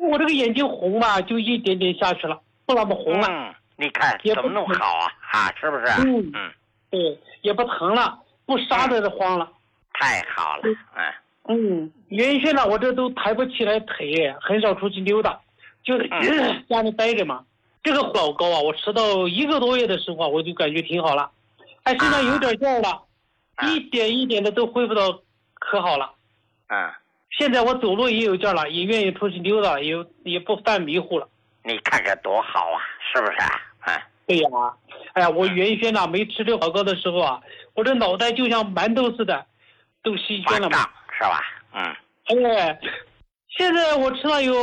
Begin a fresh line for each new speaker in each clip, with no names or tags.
我这个眼睛红吧，就一点点下去了，不那么红了。
你看怎么弄好啊？是不是？
对，也不疼了，不杀的慌了。
太好了，
原先呢，我这都抬不起来腿，很少出去溜达，就家里待着嘛。这个老高啊，我吃到1个多月的时候啊，我就感觉挺好了，身上有点劲儿了，一点一点的都恢复到可好了。现在我走路也有劲儿了，也愿意出去溜达，也不犯迷糊了。
你看看多好啊，是不是啊？
对呀，哎呀，我原先呢没吃这老高的时候啊，我这脑袋就像馒头似的，都稀宣了嘛，
是吧？
现在我吃了有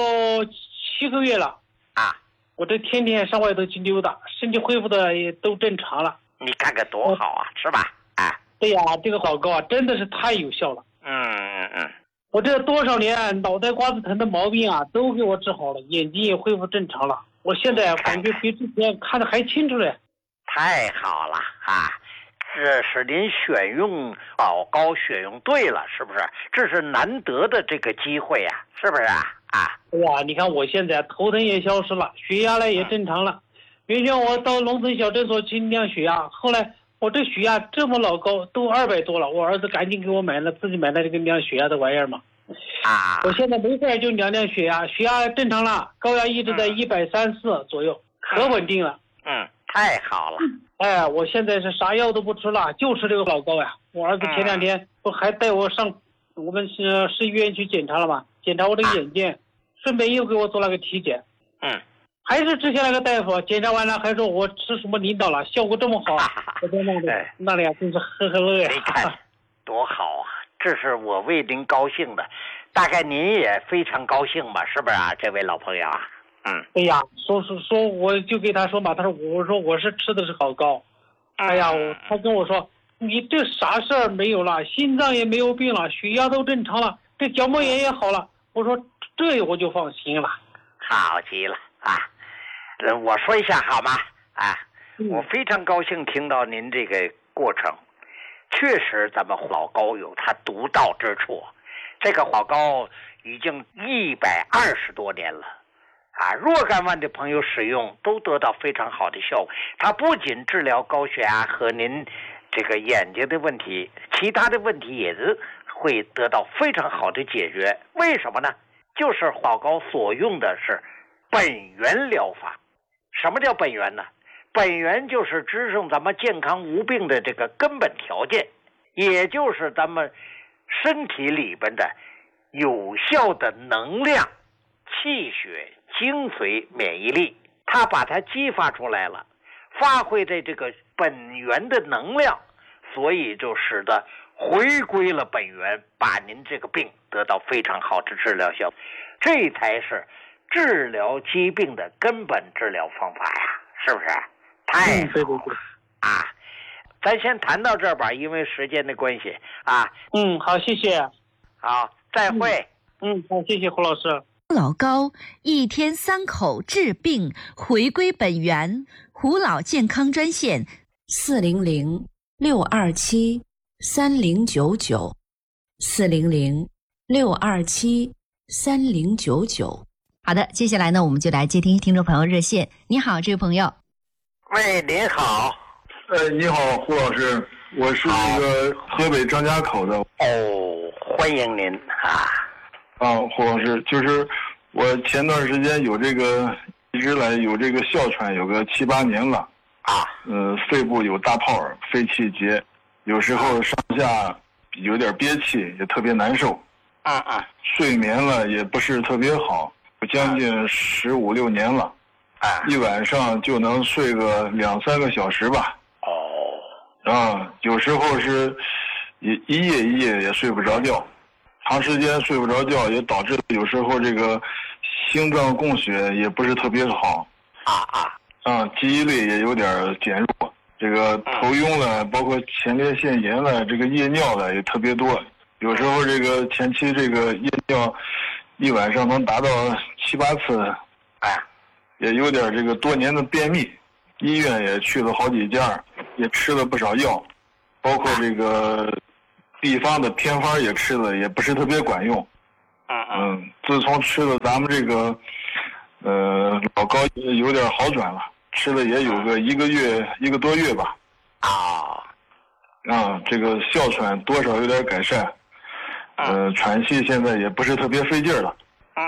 7个月了我这天天上外头去溜达，身体恢复的也都正常了。
你看看多好啊，是吧？
对呀，这个老高啊，真的是太有效了。我这多少年脑袋瓜子疼的毛病啊，都给我治好了，眼睛也恢复正常了。我现在感觉比之前看得还清楚嘞。
太好了这是您选用老高选用对了，是不是？这是难得的这个机会呀，是不是
对呀，你看我现在头疼也消失了，血压呢也正常了。原先我到农村小诊所去量血压，后来我这血压这么老高，都200多了，我儿子赶紧给我自己买了这个量血压的玩意儿嘛。我现在没事就量血压，血压正常了，高压一直在134左右，可稳定了。
太好了。
我现在是啥药都不吃了，就吃这个老高呀。我儿子前2天不还带我上我们市医院去检查了吗？检查我的眼睛，顺便又给我做了个体检。还是之前那个大夫，检查完了还说我吃什么领导了，效果这么好。我在那里真是呵呵乐呀。
你看多好啊，这是我为您高兴的，大概您也非常高兴吧，是不是这位老朋友
哎呀，说我就给他说嘛，我说我是吃的是老高。他跟我说你这啥事儿没有了，心脏也没有病了，血压都正常了，这角膜炎也好了。我说这我就放心了。
好极了我说一下好吗？我非常高兴听到您这个过程，确实咱们老高有它独到之处。这个老高已经120多年了若干万的朋友使用都得到非常好的效果。它不仅治疗高血压和您这个眼睛的问题，其他的问题也是会得到非常好的解决。为什么呢？就是老高所用的是本源疗法。什么叫本源呢？本源就是支撑咱们健康无病的这个根本条件，也就是咱们身体里边的有效的能量、气血、精髓、免疫力，它把它激发出来了，发挥的这个本源的能量，所以就使得回归了本源，把您这个病得到非常好的治疗效果。这才是治疗疾病的根本治疗方法呀，是不是？太好了咱先谈到这儿吧，因为时间的关系
好，谢谢。
好，再会。
好，谢谢胡老师。
老高1天3口治病，回归本源。胡老健康专线400-627-3099，400-627-3099。好的，接下来呢，我们就来接听听众朋友热线。你好，这位朋友。
喂，您好。
你好，胡老师，我是那个河北张家口的。
欢迎您
胡老师，就是我前段时间有这个一直来有这个哮喘，有个7、8年了肺部有大泡，肺气结，有时候上下有点憋气，也特别难受睡眠了也不是特别好，将近15、16年了一晚上就能睡个2、3个小时吧。有时候是一夜也睡不着觉，长时间睡不着觉也导致有时候这个心脏供血也不是特别好记忆力也有点减弱，这个头晕了，包括前列腺炎了，这个夜尿了也特别多，有时候这个前期这个夜尿一晚上能达到7、8次也有点这个多年的便秘，医院也去了好几家，也吃了不少药，包括这个地方的偏方也吃了，也不是特别管用。 自从吃了咱们这个老高有点好转了，吃了也有个一个多月吧。这个哮喘多少有点改善，喘气现在也不是特别费劲了。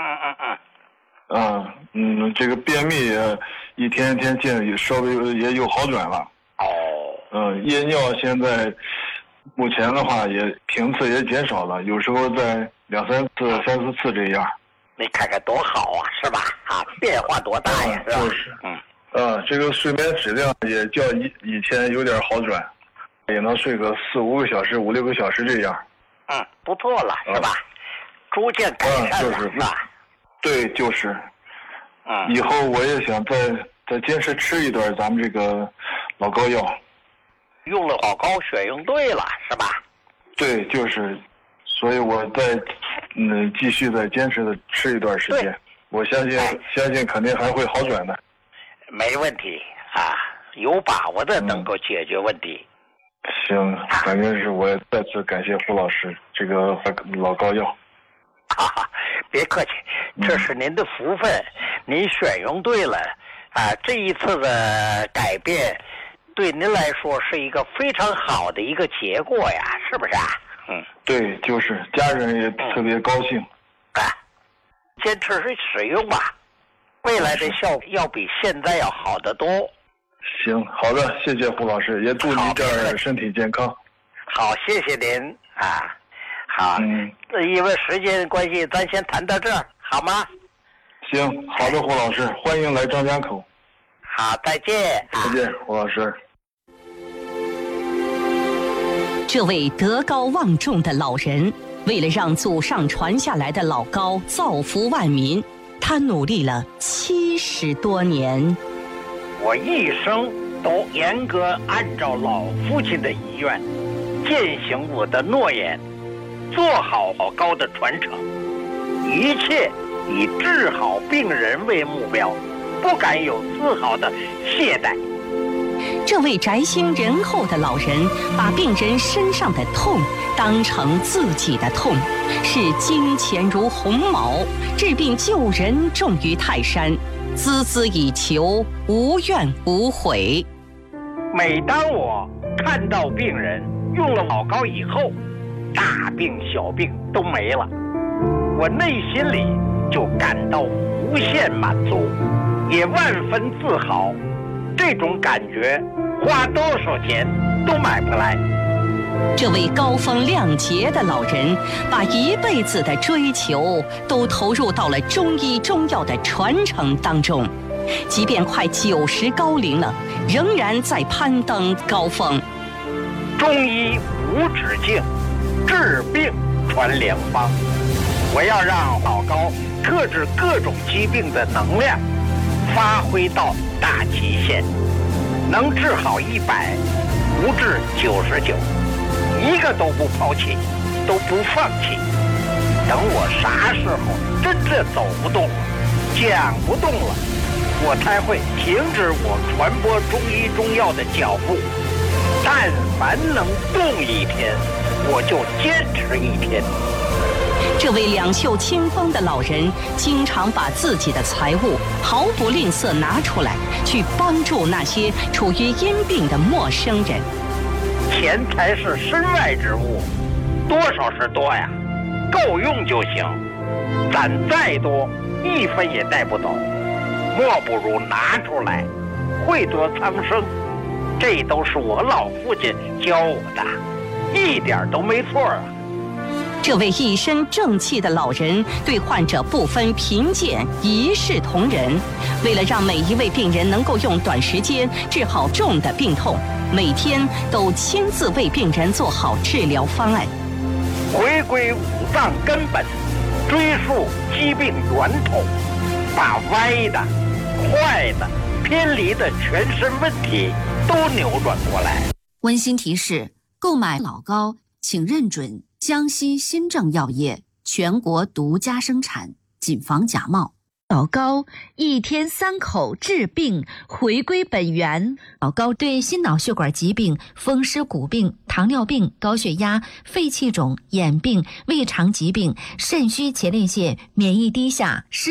这个便秘也一天天见也稍微也有好转了。夜尿现在目前的话也频次也减少了，有时候在2、3次、3、4次这样。
你看看多好啊，是吧？变化多大呀，是吧？
就是，这个睡眠质量也较以前有点好转，也能睡个4、5个小时、5、6个小时这样。
不错了，是吧？逐渐改善了，是吧？
对，就是。以后我也想再坚持吃一段咱们这个老高药。
用了老高选用对了，是吧？
对，就是，所以我继续再坚持的吃一段时间，我相信肯定还会好转的。
没问题有把握的能够解决问题。
行，反正是我再次感谢胡老师这个老高药。
别客气，这是您的福分，您选用对了这一次的改变对您来说是一个非常好的一个结果呀，是不是
对，就是家人也特别高兴。
坚持使用吧，未来的效果要比现在要好得多。
行，好的，谢谢胡老师，也祝您这儿身体健康。
好，谢谢您好，因为时间关系，咱先谈到这儿，好吗？
行，好的，胡老师，欢迎来张家口。
好，再见。
再见，胡老师。
这位德高望重的老人，为了让祖上传下来的老高造福万民，他努力了70多年。
我一生都严格按照老父亲的遗愿，践行我的诺言，做好老高的传承，一切以治好病人为目标，不敢有丝毫的懈怠。
这位宅心仁厚的老人，把病人身上的痛当成自己的痛，视金钱如鸿毛，治病救人重于泰山，孜孜以求，无怨无悔。
每当我看到病人用了老高以后，大病小病都没了，我内心里就感到无限满足，也万分自豪。这种感觉花多少钱都买不来。
这位高风亮节的老人，把一辈子的追求都投入到了中医中药的传承当中，即便快90高龄了，仍然在攀登高峰。
中医无止境，治病传良方。我要让老高克制各种疾病的能量发挥到大极限，能治好100，不治99，一个都不抛弃，都不放弃。等我啥时候真正走不动了，讲不动了，我才会停止我传播中医中药的脚步。但凡能动1天，我就坚持1天。
这位两袖清风的老人，经常把自己的财物毫不吝啬拿出来，去帮助那些处于因病的陌生人。
钱财是身外之物，多少是多呀，够用就行。攒再多，1分也带不走，莫不如拿出来，惠得苍生。这都是我老父亲教我的，一点都没错啊。
这位一身正气的老人对患者不分贫贱，一视同仁。为了让每一位病人能够用短时间治好重的病痛，每天都亲自为病人做好治疗方案，
回归五脏根本，追溯疾病源头，把歪的、坏的、偏离的全身问题都扭转过来。
温馨提示：购买老高，请认准江西新政药业全国独家生产，谨防假冒。 老高1天3口治病，回归本源。老高对心脑血管疾病、风湿骨病、糖尿病、高血压、肺气肿、眼病、胃肠疾病、肾虚前列腺、免疫低下、